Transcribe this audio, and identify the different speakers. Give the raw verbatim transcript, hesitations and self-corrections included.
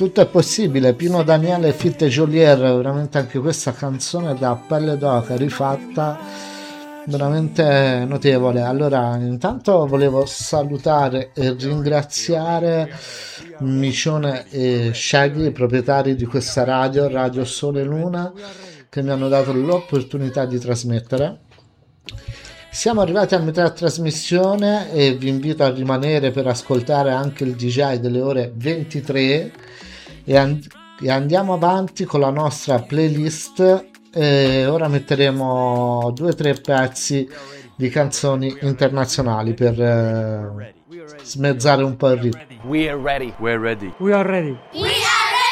Speaker 1: Tutto è possibile, Pino Daniele e Fitte Jolier, veramente anche questa canzone da pelle d'oca rifatta, veramente notevole. Allora, intanto volevo salutare e ringraziare Micione e Shaggy, i proprietari di questa radio, Radio Sole e Luna, che mi hanno dato l'opportunità di trasmettere. Siamo arrivati a metà trasmissione e vi invito a rimanere per ascoltare anche il D J delle ore ventitré e, and- e andiamo avanti con la nostra playlist. E ora metteremo due o tre pezzi di canzoni internazionali per eh, smezzare un po' il ritmo.
Speaker 2: We are ready.
Speaker 3: We're ready.
Speaker 4: We are ready.
Speaker 5: We